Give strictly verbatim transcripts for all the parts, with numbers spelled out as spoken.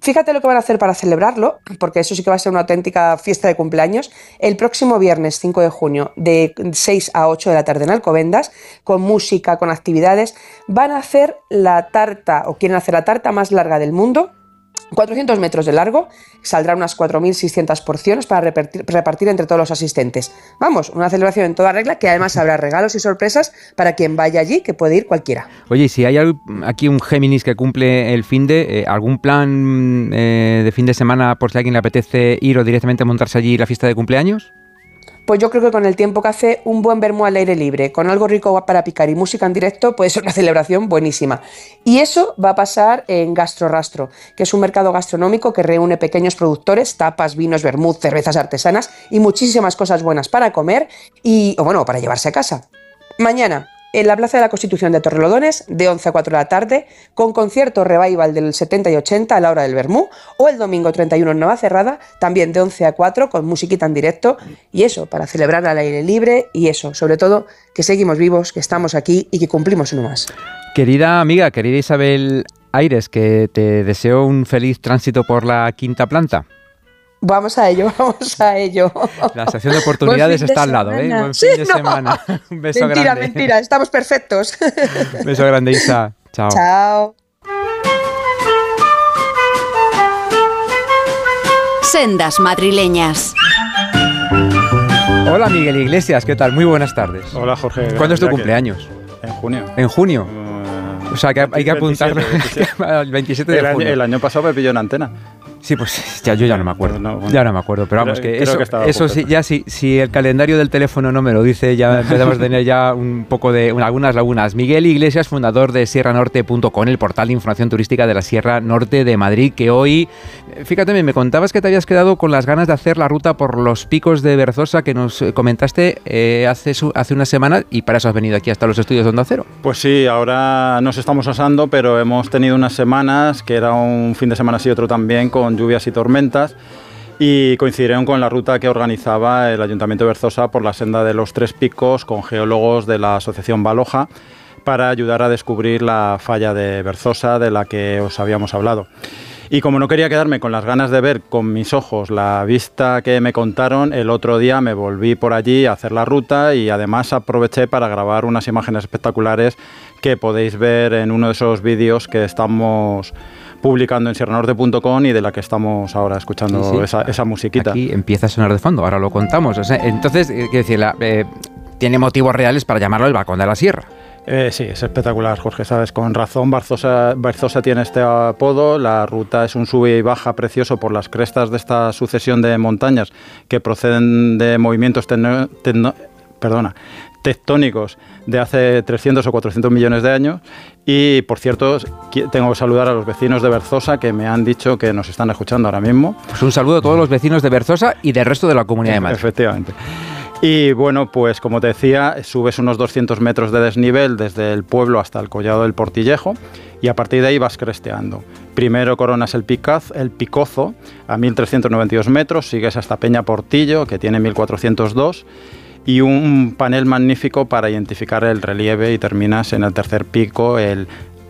fíjate lo que van a hacer para celebrarlo, porque eso sí que va a ser una auténtica fiesta de cumpleaños. El próximo viernes cinco de junio, de seis a ocho de la tarde en Alcobendas, con música, con actividades, van a hacer la tarta, o quieren hacer la tarta más larga del mundo, cuatrocientos metros de largo, saldrán unas cuatro mil seiscientas porciones para repartir, repartir entre todos los asistentes. Vamos, una celebración en toda regla, que además habrá regalos y sorpresas para quien vaya allí, que puede ir cualquiera. Oye, y si hay aquí un Géminis que cumple el finde, eh, ¿algún plan eh, de fin de semana por si a alguien le apetece ir o directamente montarse allí la fiesta de cumpleaños? Pues yo creo que con el tiempo que hace, un buen vermú al aire libre, con algo rico para picar y música en directo, puede ser una celebración buenísima. Y eso va a pasar en Gastrorastro, que es un mercado gastronómico que reúne pequeños productores, tapas, vinos, vermut, cervezas artesanas y muchísimas cosas buenas para comer y, o bueno, para llevarse a casa. Mañana, en la Plaza de la Constitución de Torrelodones, de once a cuatro de la tarde, con concierto revival del setenta y ochenta a la hora del vermú, o el domingo treinta y uno en Navacerrada, también de once a cuatro, con musiquita en directo, y eso, para celebrar al aire libre, y eso, sobre todo, que seguimos vivos, que estamos aquí y que cumplimos uno más. Querida amiga, querida Isabel Aires, que te deseo un feliz tránsito por la quinta planta. Vamos a ello, vamos a ello. La sección de oportunidades está al lado, ¿eh? Buen fin sí, de no. semana. Un beso mentira, grande. Mentira, mentira, estamos perfectos. Un beso grande, Isa. Chao. Chao. Sendas madrileñas. Hola, Miguel Iglesias, ¿qué tal? Muy buenas tardes. Hola, Jorge. ¿Cuándo es tu que... cumpleaños? En junio. ¿En junio? Uh, o sea, que hay que apuntarlo al veintisiete de el junio. Año, el año pasado me pilló en antena. Sí, pues ya yo ya no me acuerdo. No, bueno, ya no me acuerdo, pero vamos, que eso, que eso sí, ya sí, si el calendario del teléfono no me lo dice, ya empezamos a tener ya un poco de un, algunas lagunas. Miguel Iglesias, fundador de sierra norte punto com, el portal de información turística de la Sierra Norte de Madrid, que hoy, fíjate, me contabas que te habías quedado con las ganas de hacer la ruta por los picos de Berzosa que nos comentaste eh, hace, su, hace una semana, y para eso has venido aquí hasta los estudios de Onda Cero. Pues sí, ahora nos estamos asando, pero hemos tenido unas semanas, que era un fin de semana sí, otro también, con lluvias y tormentas, y coincidieron con la ruta que organizaba el Ayuntamiento de Berzosa por la senda de los Tres Picos con geólogos de la Asociación Baloja para ayudar a descubrir la falla de Berzosa de la que os habíamos hablado. Y como no quería quedarme con las ganas de ver con mis ojos la vista que me contaron, el otro día me volví por allí a hacer la ruta y además aproveché para grabar unas imágenes espectaculares que podéis ver en uno de esos vídeos que estamos publicando en sierra norte punto com y de la que estamos ahora escuchando sí, sí. Esa, esa musiquita. Aquí empieza a sonar de fondo, ahora lo contamos. O sea, entonces, quiero decir, la, eh, tiene motivos reales para llamarlo el balcón de la sierra. Eh, sí, es espectacular, Jorge, sabes, con razón Berzosa, Berzosa tiene este apodo. La ruta es un sube y baja precioso por las crestas de esta sucesión de montañas que proceden de movimientos tecno, tecno, perdona, tectónicos de hace trescientos o cuatrocientos millones de años. Y, por cierto, tengo que saludar a los vecinos de Berzosa que me han dicho que nos están escuchando ahora mismo. Pues un saludo a todos los vecinos de Berzosa y del resto de la Comunidad de Madrid. Efectivamente. Y bueno, pues como te decía, subes unos doscientos metros de desnivel desde el pueblo hasta el Collado del Portillejo y a partir de ahí vas cresteando. Primero coronas el, Picaz, el Picozo a mil trescientos noventa y dos metros, sigues hasta Peña Portillo, que tiene mil cuatrocientos dos, y un panel magnífico para identificar el relieve, y terminas en el tercer pico, el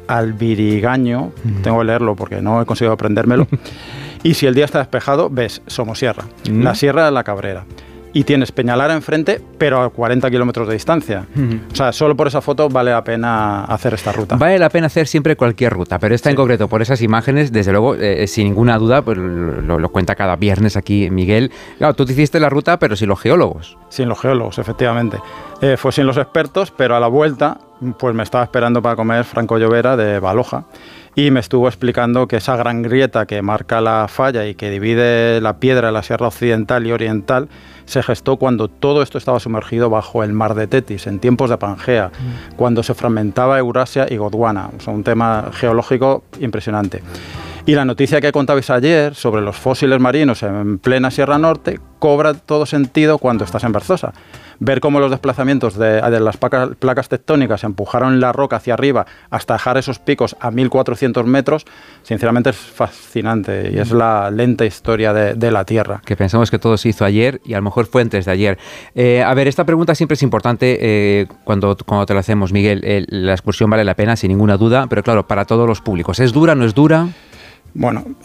Albirigaño, mm. tengo que leerlo porque no he conseguido aprendérmelo, y si el día está despejado, ves Somosierra, mm. la Sierra de la Cabrera. Y tienes Peñalara enfrente, pero a cuarenta kilómetros de distancia. Uh-huh. O sea, solo por esa foto vale la pena hacer esta ruta. Vale la pena hacer siempre cualquier ruta, pero esta sí. en concreto, por esas imágenes, desde luego, eh, sin ninguna duda, pues lo, lo cuenta cada viernes aquí Miguel. Claro, tú te hiciste la ruta, pero sin los geólogos. Sin los geólogos, efectivamente. Eh, fue sin los expertos, pero a la vuelta, pues me estaba esperando para comer Franco Llovera de Baloja. Y me estuvo explicando que esa gran grieta que marca la falla y que divide la piedra de la Sierra Occidental y Oriental se gestó cuando todo esto estaba sumergido bajo el mar de Tetis, en tiempos de Pangea, mm. cuando se fragmentaba Eurasia y Gondwana. O sea, un tema geológico impresionante. Y la noticia que contabais ayer sobre los fósiles marinos en plena Sierra Norte cobra todo sentido cuando estás en Berzosa. Ver cómo los desplazamientos de, de las placas, placas tectónicas empujaron la roca hacia arriba hasta dejar esos picos a mil cuatrocientos metros, sinceramente es fascinante y es la lenta historia de, de la Tierra. Que pensamos que todo se hizo ayer y a lo mejor fue antes de ayer. Eh, a ver, esta pregunta siempre es importante eh, cuando, cuando te la hacemos, Miguel. Eh, la excursión vale la pena, sin ninguna duda, pero claro, para todos los públicos. ¿Es dura, no es dura? Bueno,